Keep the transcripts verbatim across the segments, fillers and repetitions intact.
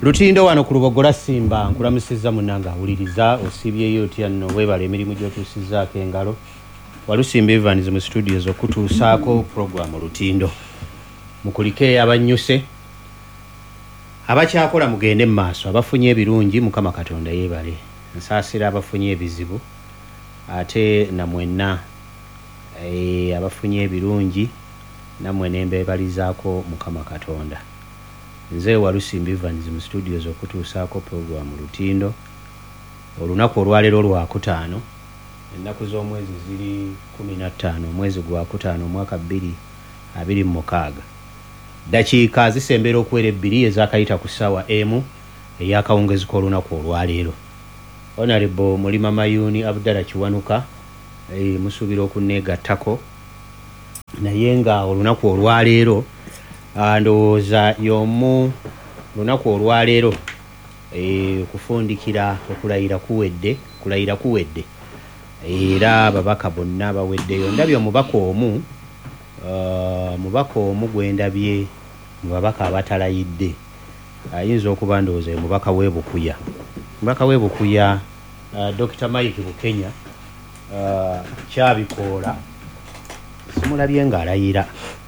Lutindo wano ku Lubogola Simba nkulamusizza munanga awuliriza osibyeyo otya nno webale emirimu gy'otuusizzaako engalo Walusimba Evans mu studios okutuusaako program Lutindo mukulike abanyuse abakyakola mugende mu maaso abafunye ebirungi Mukama Katonda yeebale nsaasira abafunye ebizibu ate namwenna e, abafunye ebirungi namwe nembeebalizaako Mukama Katonda nze Walusimba Evans mu studios okutuusaako program Lutindo olunaku olwaleero lwakutaano ennaku z'omwezi ziri kumi na ttaano omwezi gwa kutaano omwaka bbiri abiri mu mukaaga dakiika zisembera okuwera ebbiri ezakayita ku ssaawa emu ey'akawungezi k'olunaku olwaleero Honorable Mulima Mayuni Abdallah Kiwanuka e, musuubira okunneegattako naye nga olunaku olwaleero ndowooza y'omu lunaku olwaleero e, kufundikira okulayira kuwedde kulayira kuwedde era ababaka bonna baweddeyo ndabye omubaka omu uh, mubaka omu gwendabye mu babaka abatalayidde ayinza okuba ndowooza mubaka w'ebukuya mubaka w'ebukuya uh, Doctor Mike Bukenya uh, kyabikoola simulabye ng'alayira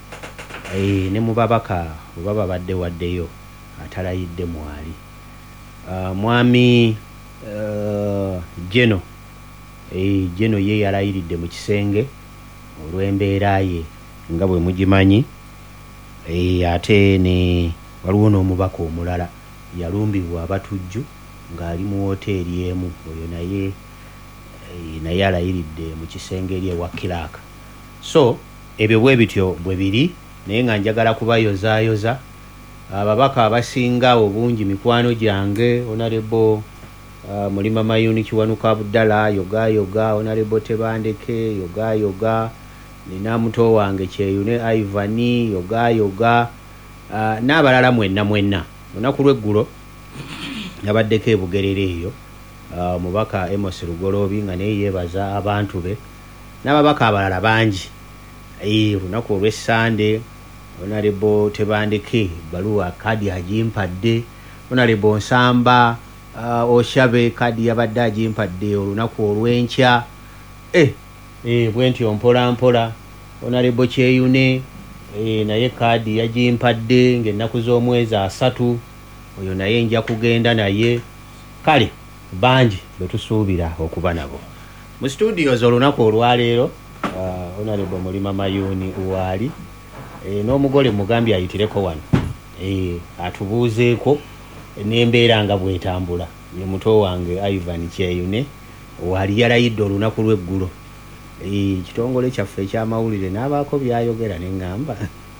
e, ne mu babaka oba babadde waddeyo atalayidde mwali uh, mwami uh, Jeno e, Jeno ye yalayiridde mu kisenge olw'embeera ye nga bwe mugimanyi e, ate ne waliwo n'omubaka omulala yalumbibwa abatujju ng'ali mu woteeri emu oyo naye e, naye alayiridde mu kisenge eri ewa Kiraaka so ebyo bwe bityo bwe biri naye nga njagala kubayozaayoza ababaka abasinga obungi mikwano gyange Honorable uh, Mulima Mayuni Kiwanuka Abdallah yoga yoga Honorable Tebandeke yoga yoga nina muto wange Kyeyune Ivani yoga yoga uh, n'abalala mwenna mwenna olunaku lw'eggulo yabaddeko ebugerere eyo uh, mubaka Amos Lugolobi nga naye yeebaza abantu be n'ababaka abalala bangi ee olunaku olw'essande Honorable Tebandeke baluwa kadi agimpadde Honorable Nsamba uh, Oshabe kadi yabadde agimpadde olunaku olw'enkya eh eh bwentyo mpola mpola Honorable Kyeyune eh naye kadi yagimpadde ng'ennaku z'omwezi asatu oyo naye nja kugenda naye kale bangi betusuubira okuba nabo mu studios olunaku olwaleero uh, Honorable Mulima Mayuni uwali e, n'omugole mugambye ayitireko wano e, atubuuzeeko n'embeera nga bwetambula ye muto wange Ivan Kyeyune wali yalayidde olunaku lw'eggulo e, kitongole kyaffe ekyamawulire n'abaako byayogera ne ŋŋamba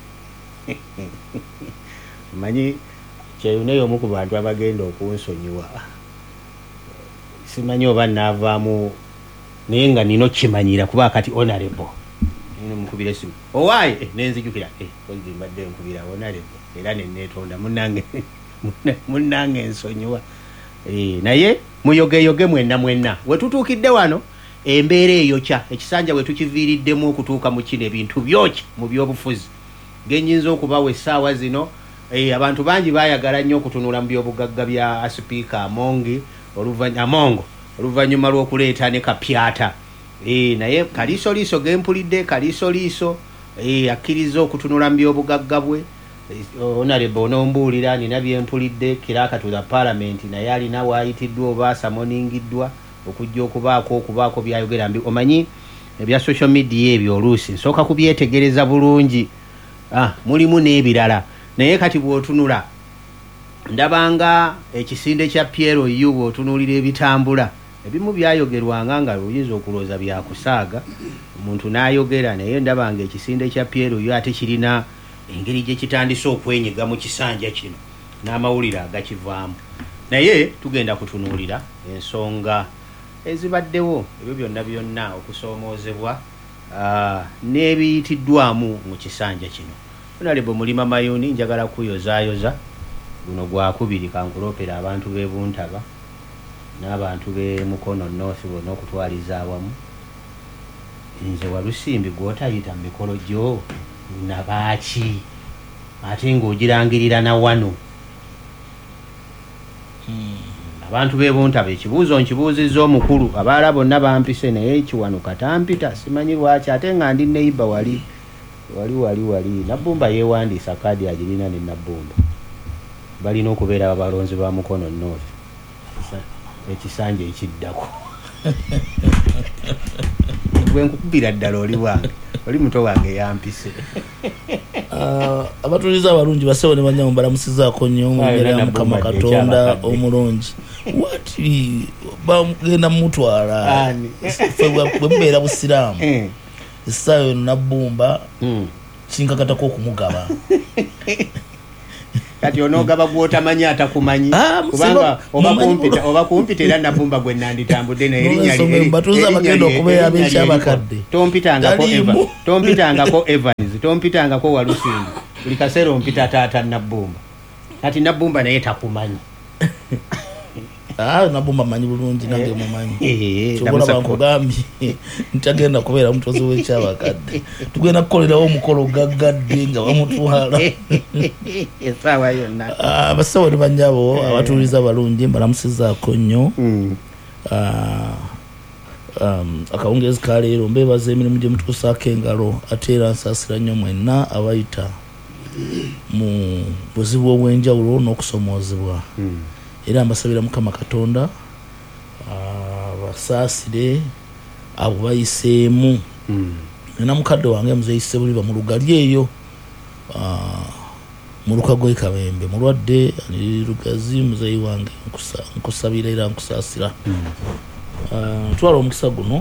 manyi Kyeyune y'omu ku bantu abagenda okunsonyiwa simanyi oba naavaamu naye nga nino kimanyira kuba kati Honorable nino mukubira esimu owaaye eh, nenzijukira eh kozi mbadde nkubira Honorable era ne netonda munnange munnange ensonyiwa eh naye muyogeyoge mwenna mwenna we tutuukidde wano embeera eyo kya ekisanja we tukiviiriddemu okutuuka mu kino ebintu byokya mu byobufuzi genyinza okubawa essaawa zino eh abantu bangi baayagala nnyo okutunula mu byobugagga bya Speaker Amongi oluvanya Amongo oluvanyuma lw'okuleeta ne kapyata e, naye kaliso liiso gempulidde kaliso liiso e, akkiriza okutunula mu byobugagga bwe e, Honorable onombuulira nina byempulidde Kiraaka to the Parliament naye alina waayitiddwa oba asamoningiddwa okujja okubaako okubaako byayogera mbi omanyi ebya social media ebyo oluusi nsooka kubyetegereza bulungi ah, mulimu n'ebirala naye kati bw'otunula ndabanga ekisinde kya Piero yu bw'otunuulira ebitambula ebimu byayogerwanga nga oyinza okulooza byakusaaga omuntu n'ayogera naye ndabanga ekisinde kya Piero yu ate kirina engeri gye kitandise okwenyiga mu kisanja kino n'amawulire agakivaamu naye tugenda kutunuulira ensonga ezibaddewo ebyo byonna byonna okusoomoozebwa n'ebiyitiddwamu mu kisanja kino Honorable Mulima Mayuni njagala kuyozaayoza guno gwakubiri kankulopera abantu b'e Buntaba n'abantu b'e Mukono North bonna okutwaliza awamu nze Walusimbi gw'otayita mu mikolo gyo nabaaki ate ng'ogirangirira na wano abantu bebuntabe ekibuuzo nkibuuzizza omukulu abaala bonna bampise naye ekiwano katampita simanyi lwaki ate nga ndi neiba wali wali wali wali Nabbumba yeewandiisa kaadi agirina ne Nabbumba balina okubeera abalonzi ba Mukono North ekisanja ekiddako bwe nkukubira ddala oli wange oli muto wange yampise abatuliza abalungi basewo ne banyamu balamusizaako nnyo ngera Mukama Katonda omulungi wati bagenda mutwala bwe mubeera busiraamu essaawa eno Nabbumba kinkakatako okumugaba kati onoogaba gw'otamanyi atakumanyi kubanga oba kumpita era Nabbumba gwe nanditambudde naye tompitangako Evans tompitangako Walusimbi buli kaseera ompita taata Nabbumba kati Nabbumba naye takumanyi Ah, Nabbumba manyi bulungi nange mumanyi. Chobola bankugambye ntagenda kubeera mutozi w'ekyabakadde. Tugenda kukolerawo omukolo gaggadde nga bamutwala. Esawa yonna. Ah, basawo ne banyabo abatuliza balungi mbalamusizaako nnyo. Ah, um, akawungezi ka leero mbeebaza emirimu gye mutukusaako engalo ate era nsaasira nnyo mwenna abayita mu buzibu obw'enjawulo n'okusomoozebwa. Era mbasabira Mukama Katonda abasaasire abo bayiseemu nena mukadde wange muzeyise buli bamulugali eyo mu Lukago Kabembe mulwadde ali Lugazi muzeyi wange nkusabira era nkusaasira twala omukisa guno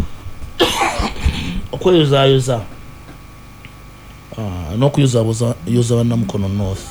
okweyozayoza n'okuyozayoza banna Mukono North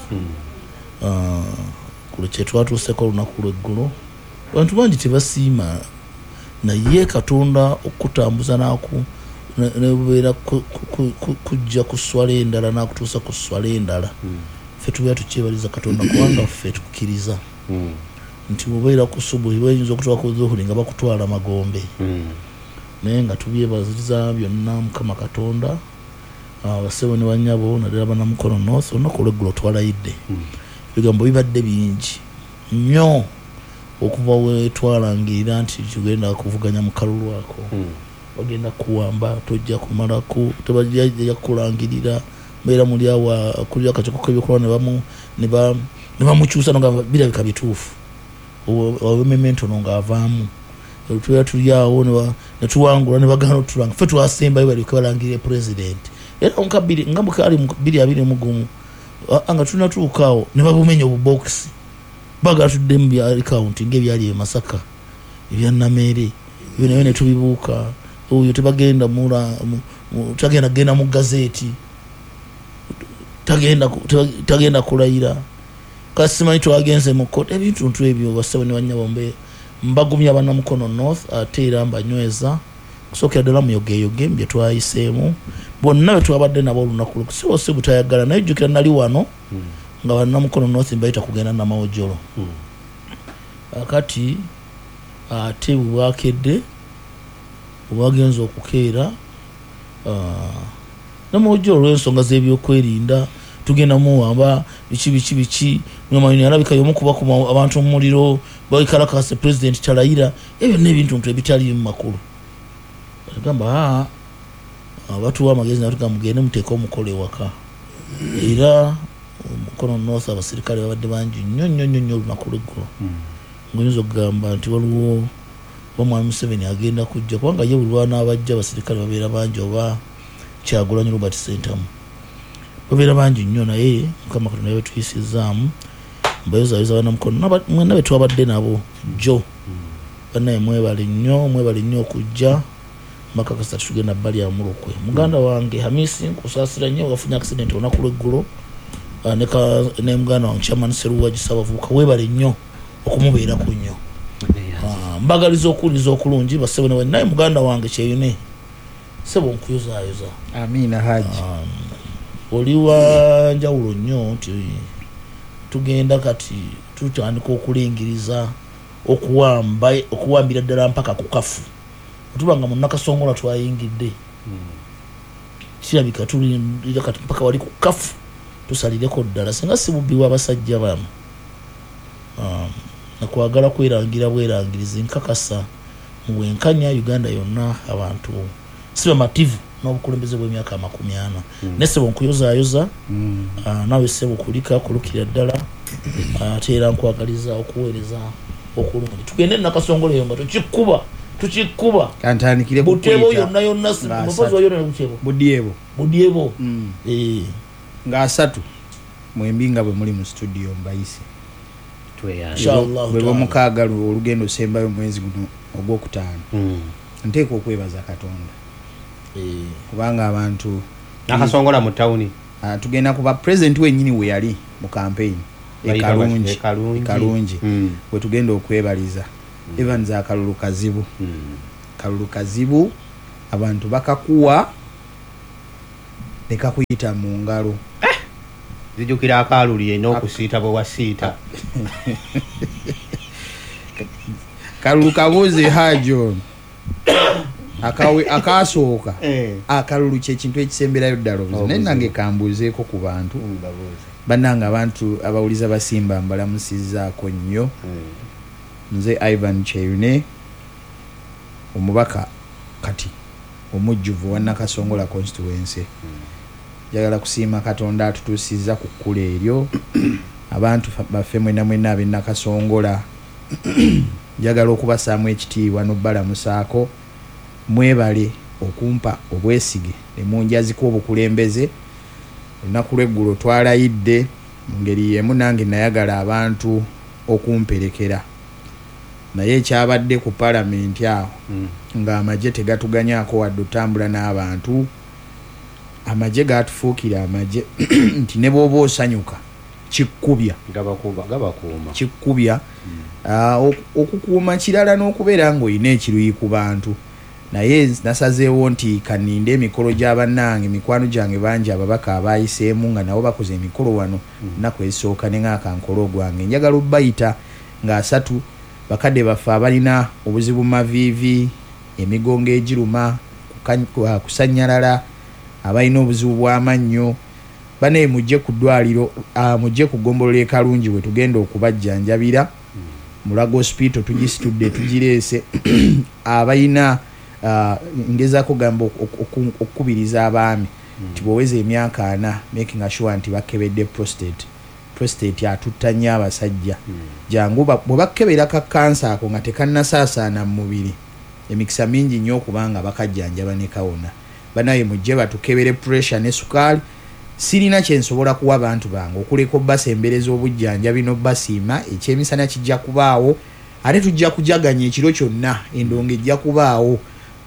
kule kyetwatuuseko olunaku lw'eggulo abantu bangi tebasiima naye Katonda okutambuza naku nebubeera kujja kuswala endala nakutuusa kuswala endala ffe tubeera tukyebaliza Katonda kubanga ffe tukkiriza nti bubeera kusubuhi bayinza okutwala ku zuhuli nga bakutwala magombe naye nga tubyebaziriza byonna Mukama Katonda abasebo ne banyabo naddala bana Mukono North olunaku lw'eggulo twalayidde bigambo bibadde bingi nnyo okuva wetwalangirira nti tugenda kuvuganya mu kalulu ako bagenda kuwamba tojja kumalako tebajja kulangirira mbeera muli awa kulya akacoko k'ebyokulwa ne bamukyusa nga birabika bituufu memento no ng'avaamu tubeera tuli awo ne tuwangula ne bagana otulanga ffe twasembayo bali balangirire pulezidenti era onka nga mukali bbiri abiri mu gumu anga tunatuukaawo ne babumenya obubokisi baga tudde mu bya account ng'ebyali e Masaka ebya Namere ebyo nayo ne tubibuuka oyo tebagenda mula tagenda genda mu gazeti tagenda tagenda kulayira kasimanyi twagenze mu kote ebintu ntu ebyo basaba ne banyabo mbe mbagumya bana Mukono North ate era mbanyweza kusokera ddala muyogeyoge bye twayiseemu bonna twabadde nabo olunaku lukusibo si butayagala naye jjukira nali wano nga bana Mukono North mbayita kugenda na mawojolo akati ate bwakedde bwagenza okukeera namawojolo olw'ensonga z'ebyokwerinda tugenda muwamba biki biki biki mwamanyi alabika y'omu kuba ku abantu mu muliro bayikalakase president talayira ebyo n'ebintu ntu ebitali mu makulu agamba abatuwa amagezi natuga mugende muteeka omukolo ewaka era Mukono North abasirikale babadde bangi nnyo nnyo nnyo olunaku lw'eggulo ngoyinza okugamba nti waliwo omwami Museveni agenda kujja kubanga ye buli lwanaabajja abasirikale babeera bangi oba Kyagulanyi Robert Sentamu babeera bangi nnyo naye Mukama Katonda yabe tuyisizaamu mbayozayoza bana Mukono mwenna be twabadde nabo jjo bannaye mwebale nnyo mwebale nnyo okujja makakasa tugenda bbali ya Mulokwe muganda wange Hamisi nkusaasira nnyo wafunye accident olunaku lw'eggulo neka ne muganda wange Chairman Seruwa Gisabavuka webale nnyo okumubeerako nnyo mbagaliza okuwuliza okulungi basebo ne naye muganda wange kyeyune sebo nkuyozaayoza amina haji oli wa njawulo nnyo nti tugenda kati tutandika okulingiriza okuwamba okuwambira ddala mpaka ku kafu tubanga mu Nakasongola twayingidde kirabika tulindira kati mpaka wali ku kafu tusalireko ddala singa si bubbi w'abasajja bamu nakwagala kwerangira bwerangirizi nkakasa mu bwenkanya Uganda yonna abantu si bamativu n'obukulembeze bw'emyaka amakumi ana mm. nesebo nkuyozaayoza mm. uh, nawe sebo kulika kulukira ddala ate era nkwagaliza okuweereza okulungi tugende nakasongoleyo nga tukikuba tukikuba kantandikire butebo yonna yonna mupozi yonna butebo budiebo budiebo mm. eh nga asatu mwembinga bwe muli mu studio mbayise inshallah bwe mukaaga olugendo sembayo mwezi guno ogwokutaano mm. nteeka okwebaza Katonda eh kubanga abantu nakasongola mu tawuni uh, tugenda kuba president wenyini we yali mu campaign ekalungi ekalungi mm. we tugenda okwebaliza mm. Evans akalulu kazibu mm. kalulu kazibu abantu bakakuwa nekakuyita mu ngalo eh. zijukira akaluli n'okusiita bwe wasiita kalulu kabuuze hajo akawe akasooka eh. akalulu kyekintu ekisemberayo ddala obuzi naye nange kambuuzeeko ku bantu bannanga abantu abawuliza basimba mbalamusizaako nnyo mm. nze Ivan Cheyune omubaka kati omujjuvu wa Nakasongola constituency mm. njagala kusiima Katonda atutuusiza ku kkula eryo abantu baffe mwena mwena ab'e Nakasongola njagala okubasaamu ekitiibwa n'obbalamusaako mwebale okumpa obwesige ne munjaziko obukulembeze olunaku lw'eggulo twalayidde mu ngeri y'emu nange nayagala abantu okumperekera naye ekyabadde ku palamenti awo mm. ng'amagye tegatuganyaako wadde otambula n'abantu amagye gatufuukira amagye nti ne bw'oba osanyuka kikkubya gabakuuma kikkubya mm. uh, okukuuma kirala n'okubeera ng'olina ekiruyi ku bantu naye nasazeewo nti kaninde emikolo gy'abannange mikwano gyange bangi ababaka abayiseemu nga nabo bakoze emikolo wano mm. naku esooka ne ng'akankolo gwange njagala obbayita ng'asatu bakadde baffe abalina obuzibu maviivi emigongo egiruma kusanyalala abalina obuzibu bw'amannyo banaye mujje ku ddwaliro uh, mujje ku ggombolola ekalungi we tugenda okubajjanjabira mm. Mulago hospital tugisitudde tugireese abalina uh, ngezaako gamba okukubiriza abaami nti mm. bwoweza emyaka ana making sure nti bakebedde prostate prostate atutta nnyo abasajja mm. jangu bwe bakkebera ka kansa ako nga tekannasaasaana mu mubiri emikisa mingi nnyo okubanga bakajjanjaba ne kawona banaye mujje batukebere pressure ne sukaali sirina kyensobola kuwa abantu bange okuleka basembereza obujjanjabi no basiima ekyemisana kijja kubaawo ate tujja kujaganya ekiro kyonna endongo ejja kubaawo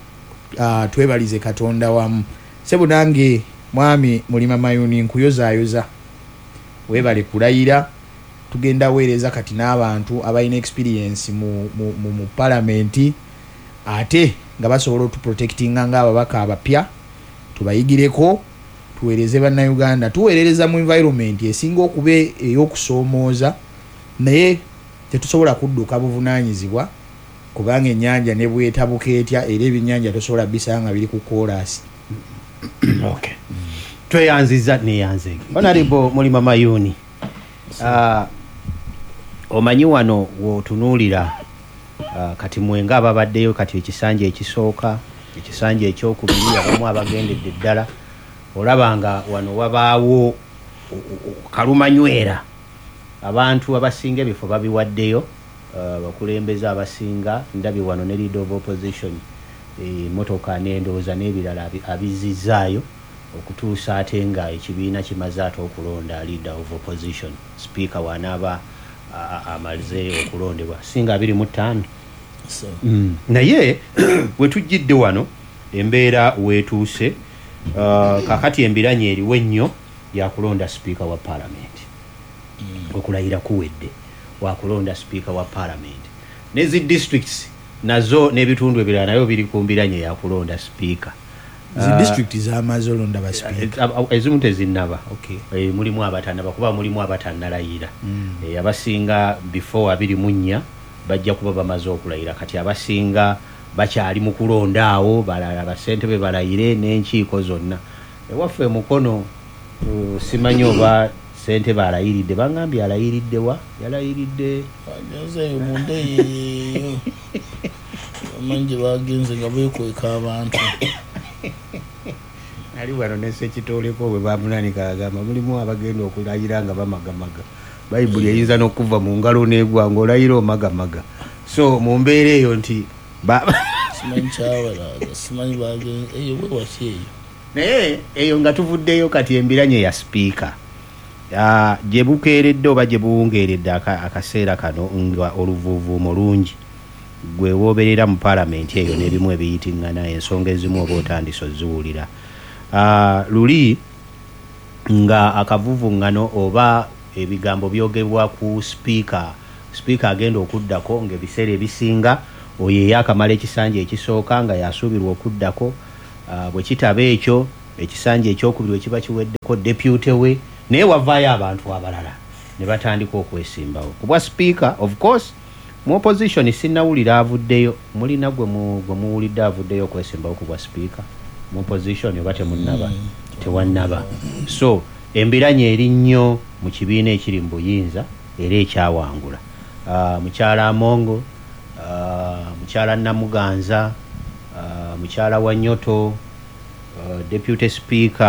uh, twebalize Katonda wamu sebo nange mwami mulima mayuni nkuyozaayoza webale kulayira tugenda weereza kati n'abantu abalina experience mu, mu, mu, mu palamenti ate nga basobola otuprotectinga ng'ababaka abapya tubayigireko tuweereze bannayuganda tuweerereza mu environment esinga okuba ey'okusoomooza naye tetusobola kudduka buvunaanyizibwa kubanga ennyanja ne bwetabuka etya era ebyennyanja tosobola bisanga biri ku koolasi okay. mm. tweyanziza neyanzege Honorable Mulima Mayuni uh, omanyi wano wotunuulira uh, kati mwenga ababaddeyo kati ekisanja ekisooka ekisanja ekyokubiri abamu abagendedde ddala olabanga wano wabaawo kalumanywera abantu abasinga ebifo babiwaddeyo bakulembeza uh, abasinga ndabye wano ne leader of opposition e, motoka n'endooza n'ebirala abizizaayo okutuusa ate nga ekibiina kimaze ate okulonda leader of opposition speaker wanaaba amaze okulondebwa singa abiri mu ttaano so. mm. naye wetujjidde wano embeera weetuuse uh, kakati embiranye eriwo ennyo yakulonda speaker wa parliament mm. okulayira kuwedde wakulonda speaker wa parliament nezi districts nazo n'ebitundu ebirala nayo biri ku mbiranye yakulonda speaker zi uh, district zamaze olonda ba speaker ezimu tezinnaba okay. e, mulimu abatannaba kuba mulimu abatannalayira mm. e, abasinga before abiri mu nnya bajja kuba bamaze okulayira kati abasinga bakyali mu kulonda awo balala basentebe balayire n'enkiiko zonna ewaffe mukono uh, simanyi oba ssentebe alayiridde bangambye alayiridde wa yalayiridde agenzeeyo mu ndeeyo amanyi bagenze nga beekweka abantu ali wano nesekitooleko bwe bamunanika agamba mulimu abagenda okulayira nga bamagamaga bayibuli eyinza n'okuva mu ngalo n'egwanga olayira omagamaga so mu mbeera eyo nti simanyi kyabalaga simanyi bagenze eyo bwe waki eyo naye eyo nga tuvuddeyo kati embiranye ya sipiika gye bukeeredde oba gye buwungeeredde akaseera kano nga oluvuuvuumo lungi gwe wooberera mu paalamenti eyo n'ebimu ebiyitiŋŋana ensonga ezimu oba otandise oziwulira luli nga akavuvuŋŋano oba ebigambo byogerwa ku sipiika sipiika agenda okuddako ng'ebiseera ebisinga oyo eyakamala ekisanja ekisooka nga yasuubirwa okuddako bwe kitaba ekyo ekisanja ekyokubiri we kiba kiweddeko depute we naye wavaayo abantu abalala ne batandika okwesimbawo ku bwa sipiika of course mu opposition sinnawulira avuddeyo mulina gwe muwulidde avuddeyo okwesimbawo ku bwa sipiika mu opposition oba temunnaba tewannaba so embiranye eri nnyo mu kibiina ekiri mu buyinza era ekyawangula mukyala Amongo mukyala Namuganza mukyala wa Nyoto Uh, deputy speaker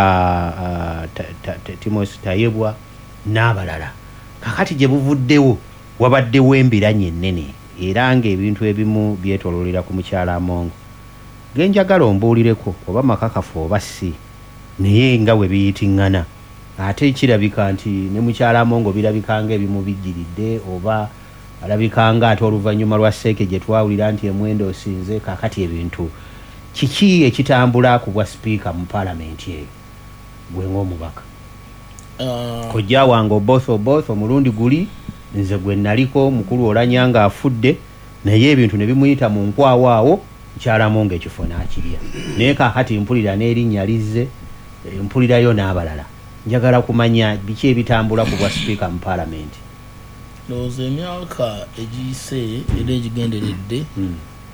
uh, Timothy Tayebwa n'abalala kakati gye buvuddewo wabaddewo embiranye ennene era ng'ebintu ebimu byetololera ku mukyala Amongo genjagala ombuulireko oba makakafu oba si naye nga we biyitiŋŋana ate kirabika nti ne mukyala Amongo birabika nga ebimu bijjiridde oba alabika nga ate oluvannyuma lwa seeke gye twawulira nti emwenda osinze kakati ebintu kiki ekitambula ku bwa sipiika mu paalamenti eyo gwe ng'omubaka uh, kojja wange oboth oboth omulundi guli nze gwe naliko mukulu olanya nga afudde naye ebintu ne bimuyita mu nkwawo awo mukyalamu ng'ekifo n'akirya naye kaakati mpulira n'erinnya lizze mpulirayo n'abalala njagala kumanya biki ebitambula ku bwa sipiika mu paalamenti ndowooza emyaka egiyise era egigenderedde hmm.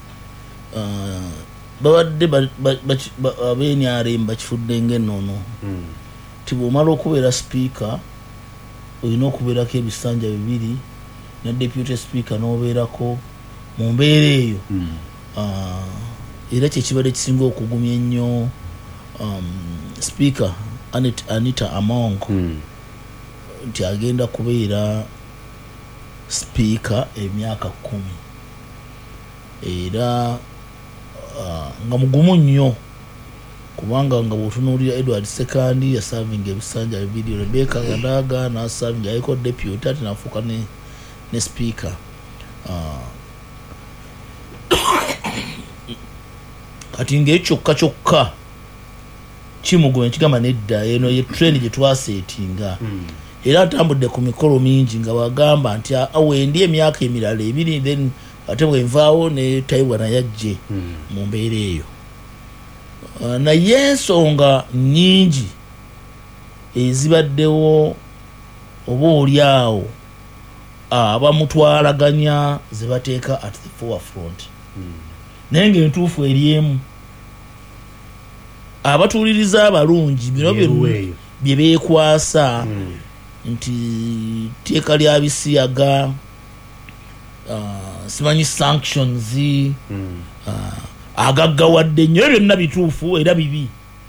uh, babadde ab'N R M bakifudde ng'ennono ti bw'omala okubeera sipiika olina okubeerako ebisanja bibiri ne deputy speaker n'obeerako mu mbeera eyo era kyekibadde kisinga okugumya ennyo speaker Anita Among nti agenda kubeera sipiika emyaka kkumi era Uh, nga mugumu nnyo kubanga nga bw'otunuulira Edward Sekandi yasavinga ebisanja bibiri Rebecca Gadaga n'asavinga yaliko deputy ate n'afuuka ne, ne speaker uh, kati ng'ekyokka kyokka kimugumya kigamba nedda eno ye trend gye twaseetinga mm. era atambudde ku mikolo mingi nga bagamba nti awendi emyaka emirala ebiri then ate bwenvaawo ne Tayebwa naye ajje mu mbeera eyo uh, naye ensonga nnyingi ezibaddewo oba oli awo abamutwalaganya ze bateeka at the forefront naye ng'entuufu eri emu abatuuliriza abalungi bino bye beekwasa nti teeka lya bisiyaga Uh, simanyi sanctions mm. uh, agaggawadde nnyo byonna bituufu era bibi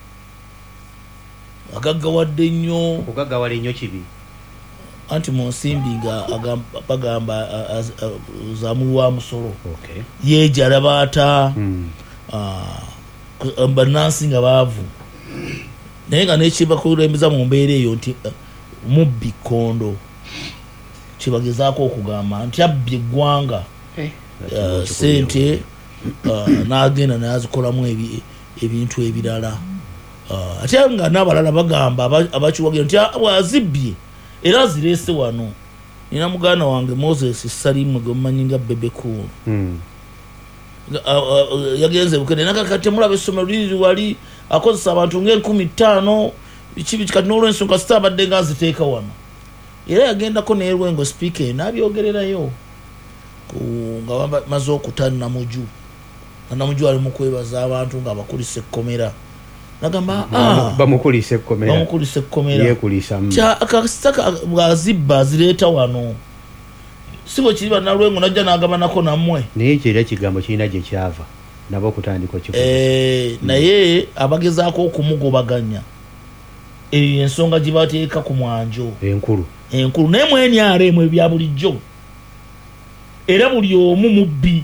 agaggawadde nnyo okugaggawala ennyo kibi anti mu nsimbi nga bagamba uh, uh, zamulwa musolo okay. yeejala baata mm. uh, bannansi nga baavu naye nga nekibakulembeza mu mbeera eyo nti uh, mubbi kondo kibagezaako okugamba nti abbye eggwanga hey, uh, sente uh, n'agenda nazikolamu ebi, ebintu ebirala uh, ate nga n'abalala bagamba abakiwagira nti bwazibbye era azireese wano nina muganda wange Moses Salimu gwe mumanyi nga Bebe Cool mm. uh, uh, yagenze bukene nakakati mulaba essomero liri wali akozesa abantu ng'enkumi ttaano kibi kati n'olwensonga sitabadde nga aziteeka wano era yagendako neerwengo speaker n'abyogererayo nga bamaze okutana Namuju Namuju ali mu kwebaza abantu nga abakulisa ekkomera nagamba ah bamukulise komera bamukulise komera yekulisa cha akasaka bwazibba zileta wano sibo kiriba nalwengo najja nagamba nako namwe naye kira kigambo kirina gye kyava nabo kutandika kiko eh naye abagezaako okumugobaganya eyo ensonga gibateeka ku mwanjo enkulu enkulu naye mweni aremu ebya bulijjo era buli omu mubbi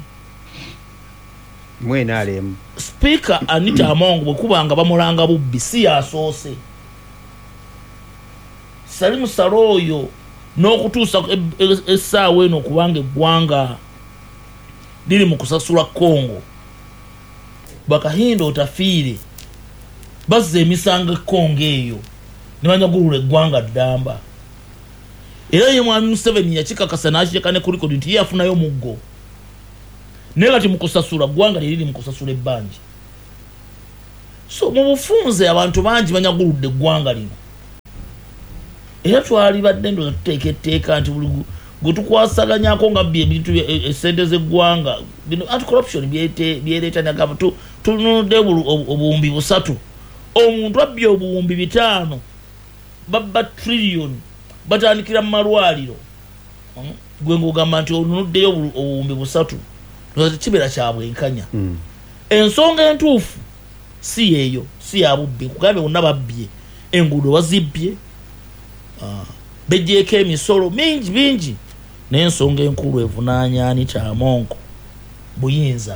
mwene alemu Speaker Anita Among bwekubanga bamulanga bubbi si yasoose Salimu Saroyo n'okutuusa essaawa eno okubanga eggwanga liri mu kusasula Congo bakahinda otafiire bazza emisango Congo eyo ne banyagulula eggwanga ddamba era ye mwami Museveni yakikakasa n'akireka ne ku likodi nti ye yafunayo muggo naye kati mu kusasula ggwanga liriri mu kusasula ebbanja so mu bufunze abantu bangi banyaguludde eggwanga lino era twali badde ndo tuteeka etteeka nti buli gwe tukwasaganyako nga bye ebintu essente z'eggwanga bino anti corruption byereeta nagamba tunudde obuwumbi busatu omuntu abbye obuwumbi bitaano babba trillion batandikira mu malwaliro gwe ng'ogamba nti onunuddeyo obuwumbi busatu kibeera kya bwenkanya ensonga entuufu si eyo si ya bubbi kugambe bonna babbye enguudo bazibbye bejjeeko emisolo mingi bingi naye ensonga enkulu evunaanya Anita Among buyinza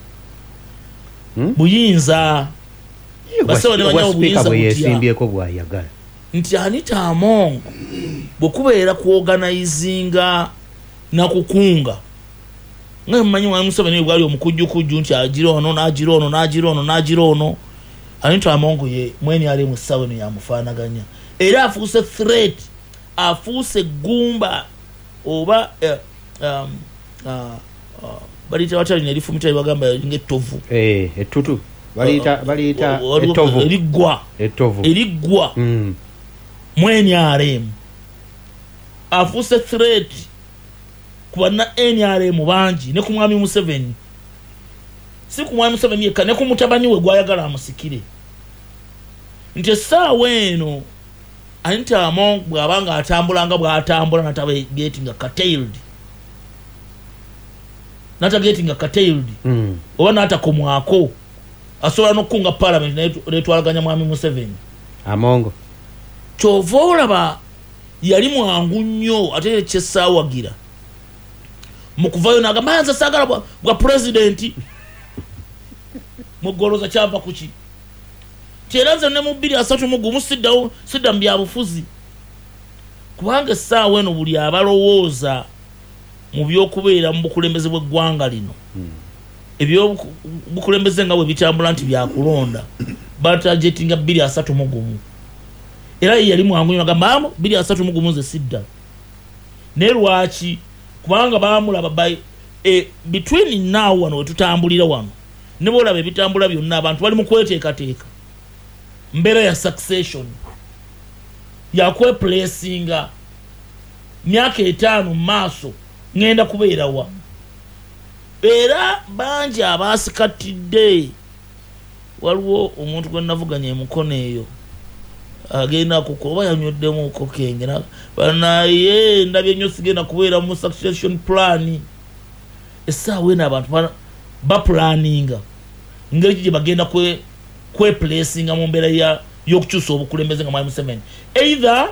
buyinza basawo ne banyawo buyinza bweyesimbyeko bwayagala nti Anita Among bwekubeera kuorganizinga nakukunga nga mmanyi wa Museveni bwali omukujjukujju nti agira ono n'agira ono n'agira ono n'agira ono Anita Among ye mweni ali mu ssawa eno yamufaanaganya era afuuse threat afuuse gumba oba baliyita batali nelifumita bagamba ng'ettovu ettutu baliyita ettovu eriggwa eriggwa mweni aremu afuuse threat ku banna N R M bangi ne ku mwami Museveni si ku mwami Museveni yekka ne ku mutabani we gwayagala amusikire nti essaawa eno Anita Among bw'abanga atambulanga bw'atambula natagetinga curtailed natagetinga curtailed oba natakomwako asobola n'okukunga parliament netwalaganya mwami Museveni Among kyova olaba yali mwangu nnyo ate kyessaawagira mukuvayo nagamba nze saagala bwa, bwa president mugoloza kyava kuki kyera nze ne mu bbiri asatu mu gumu siddawo sidda mu byabufuzi kubanga essaawa eno buli abalowooza mu by'okubeera mu bukulembeze bw'eggwanga lino ebyobukulembeze nga bwe bitambula nti byakulonda batajetinga bbiri asatu mu gumu era ye yali mwangu nnyo nagamba bbiri asatu mu gumu nze sidda naye lwaki kubanga baamulaba by e between now wano wetutambulira wano ne boolaba ebitambula byonna abantu bali mu kweteekateeka mbeera ya succession yakweplacinga myaka etaano mu maaso ngenda kubeerawa era bangi abaasikatidde waliwo omuntu gwe navuganya emukono eyo agenda kukoba yanyoddemu kokenge naye ndabye nnyo sigenda kubeera mu succession plan essaawa eno abantu baplaninga ngeri ki gye bagenda kweplacinga mu mbeera y'okukyusa obukulembeze nga mwami Museveni either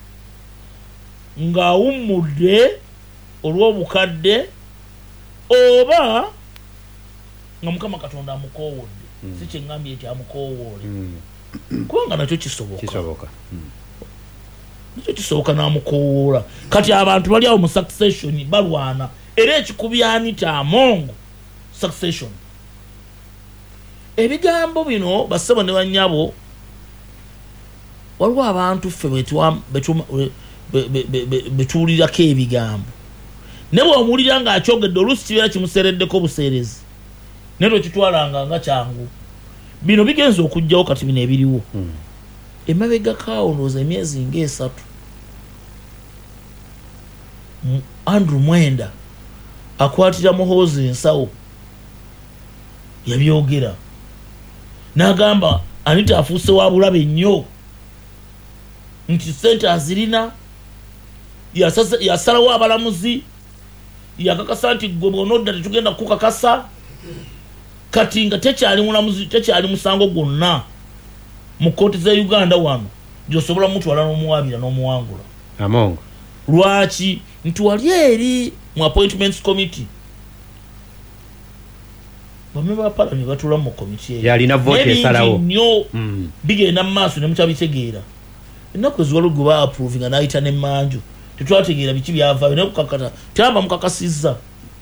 ng'awummudde olw'obukadde oba nga Mukama Katonda amukoowodde si kyeŋŋambye nti amukoowoole kubanga nakyo kisoboka nakyo kisoboka n'amukoowoola kati abantu bali awo mu succession balwana era ekikubi Anita Among succession ebigambo bino basebo ne bannyabo waliwo abantu ffe betuwulirako ebigambo ne bw'omuwulira ng'akyogedde oluusi kibeera kimusereddeko buseerezi naye twekitwalanga nga kyangu bino bigenza okujjawo kati bino ebiriwo emabega kawonooza emyezi ng'esatu Andrew Mwenda akwatira muhoozi ensawo yabyogera n'agamba Anita afuuse wa bulabe nnyo nti ssente azirina yasalawo abalamuzi yakakasa nti gwe bw'onodda tetugenda kukakasa kati nga tekyali mulamuzi tekyali musango gwonna mu kooti za Uganda wano gy'osobola mutwala n'omuwaabira n'omuwangula amongo lwaki nti wali eri mu appointments committee bamwe ba parliament batula mu committee eyo yalina vote esalawo nnyo bigenda mu maaso ne mukyabitegeera ennaku eziwalo gwe ba approving nga n'ayita n'emmanju tetwategeera biki byavaayo naye kukakata tyaba mukakasizza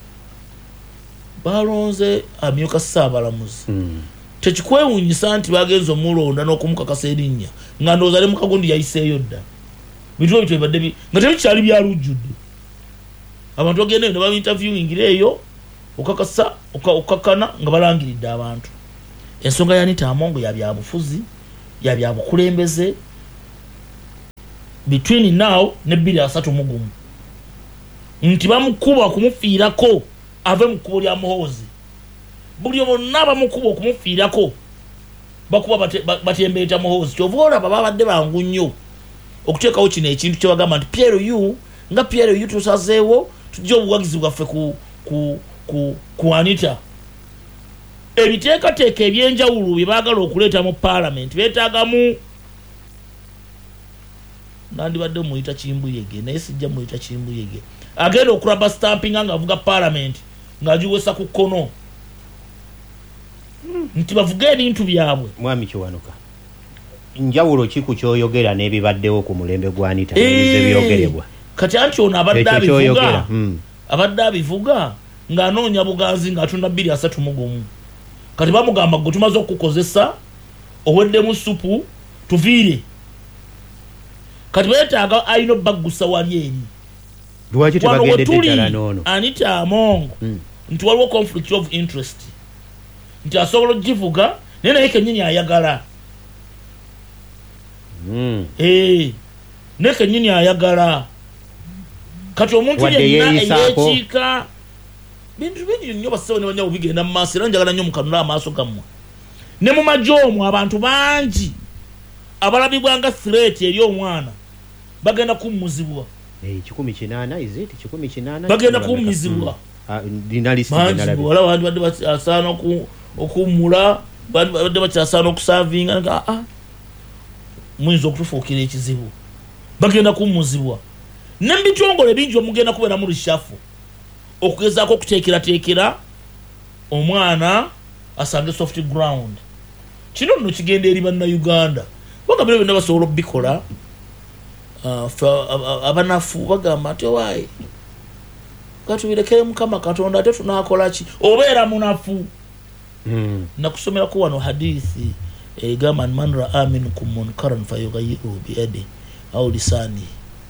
balonze amyuka Ssaabalamuzi tekikwewuunyisa nti bagenza omulonda n'okumukakasa erinnya nga ndowooza ne mukagundi yayiseeyo dda bintu ebyo tebibadde nga tebikyali byalujjudde abantu bagenda eyo ne babinterviewingira eyo okakasa okakana nga balangiridde abantu ensonga ya Anita Amongo ya byabufuzi ya byabukulembeze between now ne bbiri asatu mu gumu nti bamukuba okumufiirako ave mu kkubo lya Muhoozi buli bonna bamukuba okumufiirako bakuba batembeeta Muhoozi kyova olaba babadde bangu nnyo okuteekawo kino ekintu kye bagamba nti P L U nga P L U tusazeewo tujja obuwagizi bwaffe ku ku ku ku Anita ebiteekateeka ebyenjawulo bye baagala okuleeta mu parliament beetaagamu nandibadde muyita Kimbuyege naye sijja muyita Kimbuyege agenda okulaba stamping nga avuga parliament ng'agiwesa ku kkono nti bavuga ebintu byabwe mwami Kiwanuka njawulo ki ku kyoyogera n'ebibaddewo ku mulembe gwa Anita ebize byogerebwa kati anti ono abadde abivuga abadde abivuga ng'anoonya buganzi ng'atunda bbiri asatu mu gumu kati bamugamba gwe tumaze okukukozesa oweddemu supu tuviire kati beetaaga alina obaggusa wali eri lwaki tebagendedde ddala n'ono Anita Amongo nti waliwo conflict of interest nti asobola ogivuga naye naye kennyini ayagala naye kennyini ayagala kati omuntu yenna eyekiika bintu bingi nnyo basawo ne banyawo bigenda mu maaso era njagala nnyo mukanula amaaso gammwe ne mu magye omwo abantu bangi abalabibwa nga threat eri omwana bagenda kummuzibwa kikumi kinaana izit kikumi kinaana bagenda kummizibwa wala bandi badde basaana okummula badde bakyasaana okusavinga nga aa muyinza okutufuukira ekizibu bagenda kummuzibwa n'ebitongole bingi omugenda kubeera mu rishafu okugezaako okuteekerateekera omwana asange soft ground kino nno kigenda eri bannayuganda bagambira byonna basobola okubikola abanafu bagamba nti owaayi katubirekere Mukama Katonda ate tunaakola ki obeera munafu nakusomerako wano hadithi egamba man raa minkum munkaran fayughayyirhu biyadihi aw lisanihi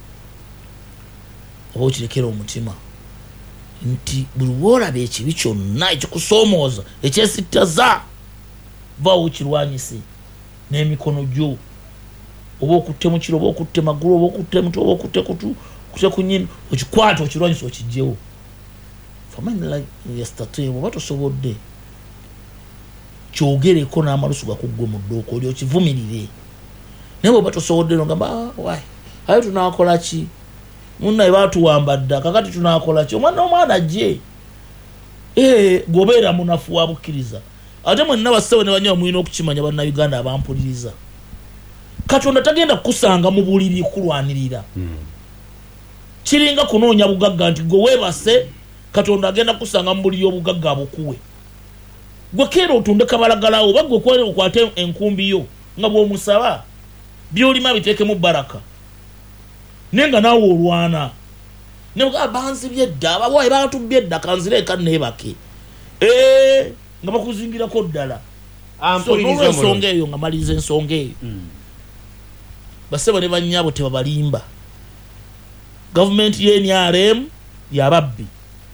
oba okirekera omutima nti buli woolaba ekibi kyonna ekikusoomooza ekyesittaza vaawo kirwanyise n'emikono gyo oba okutte mu kiro oba okutte magulu oba okutte mutu oba okutte kutu kutte ku nnyini okikwata okirwanyisa okijjewo famanyira yastatiivu oba tosobodde kyogereko n'amalusu gakuggwe mu dduuka oli okivumirire naye bweoba tosobodde nogamba wayi ayo tunaakola ki munnaye baatuwamba dda kakati tunaakola ki omwana omwana ajje gwobeera munafu wa bukkiriza ate mwenna basawo ne banyawa mulina okukimanya bannayuganda abampuliriza Katonda tagenda kukusanga mu buliri kulwanirira kiringa kunoonya bugagga nti gwe weebase Katonda agenda kukusanga mu buliri obugagga abukuwe gwe keera otunde kabalagalawo oba gwe kwere okwate enkumbi yo nga bw'omusaba byolima biteekemu baraka naye nga naawe olwana ne bwa banzibye dda abawaayi baatubbye dda kanzireeka neebake nga bakuzingirako ddala ensonga eyo nga maliriza ensonga eyo basebo ne bannyabo tebabalimba gavumenti y'N R M yababbi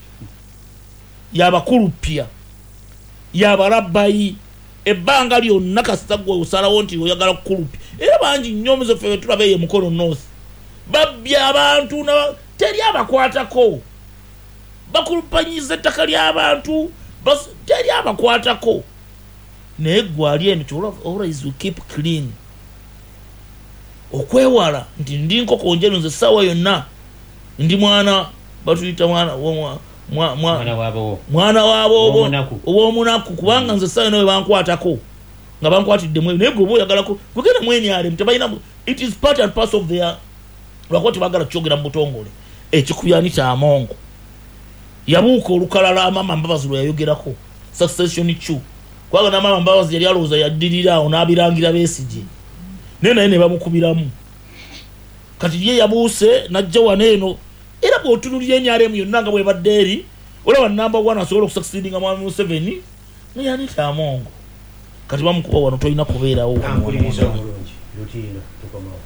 yabakulupya yabalabbayi ebbanga lyonna kasita gwe osalawo nti oyagala kukulupya era bangi nnyo muzeffe betulaba eyo mukono north babbi abantu teri abakwatako bakulupanyiza ettaka ly'abantu teri abakwatako naye gwali eno kyola always we keep clean okwewala nti ndi nkoko njeno nze sawa yonna ndi mwana batuyita mwana mwana wabo mwana wabo owomunaku kubanga nze sawa nawe bankwatako nga bankwatidde mwe naye gwe oyagalako kugenda mweni ale mtabalina it is part and parcel of their lwakoti bagala kyogera mu butongole ekikuyani kya mongo yabuuka olukalala amama mbabazi lwe yayogerako succession chu kwaga na mama mbabazi yali alowooza yaddirira awo n'abirangira Besigye naye naye ne bamukubiramu kati ye yabuuse najja wano eno era bw'otunulira enyaremu yonna nga bwebadde eri olaba namba one asobola okusucceedinga mwami Museveni naye ani kya mongo kati bamukuba wano tolina kubeerawo Lutindo tukomawo